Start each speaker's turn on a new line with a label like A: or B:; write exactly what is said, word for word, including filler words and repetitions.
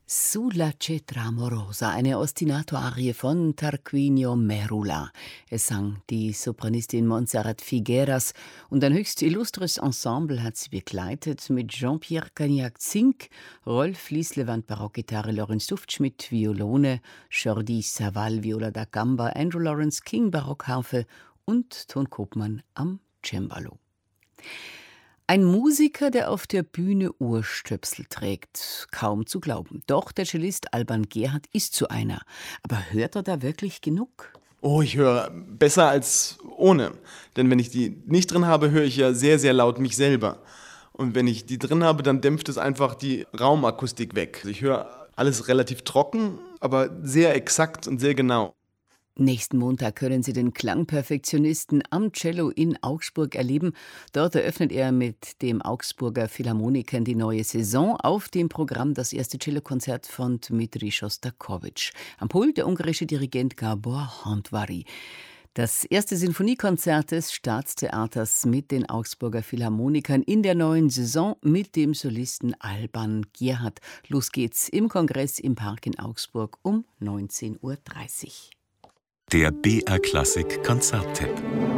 A: Sulla cetra amorosa, eine Ostinato-Arie von Tarquinio Merula. Es sang die Sopranistin Montserrat Figueras und ein höchst illustres Ensemble hat sie begleitet mit Jean-Pierre Cagnac-Zink, Rolf Lieslewand Barockgitarre, Lorenz Duftschmidt Violone, Jordi Savall Viola da Gamba, Andrew Lawrence King Barockharfe und Ton Kopmann am Cembalo. Ein Musiker, der auf der Bühne Ohrstöpsel trägt. Kaum zu glauben. Doch der Cellist Alban Gerhardt ist so einer. Aber hört er da wirklich genug?
B: Oh, ich höre besser als ohne. Denn wenn ich die nicht drin habe, höre ich ja sehr, sehr laut mich selber. Und wenn ich die drin habe, dann dämpft es einfach die Raumakustik weg. Ich höre alles relativ trocken, aber sehr exakt und sehr genau.
A: Nächsten Montag können Sie den Klangperfektionisten am Cello in Augsburg erleben. Dort eröffnet er mit dem Augsburger Philharmonikern die neue Saison. Auf dem Programm das erste Cellokonzert von Dmitri Schostakowitsch. Am Pult der ungarische Dirigent Gábor Handvari. Das erste Sinfoniekonzert des Staatstheaters mit den Augsburger Philharmonikern in der neuen Saison mit dem Solisten Alban Gerhardt. Los geht's im Kongress im Park in Augsburg um neunzehn Uhr dreißig.
C: Der B R Klassik Konzerttipp.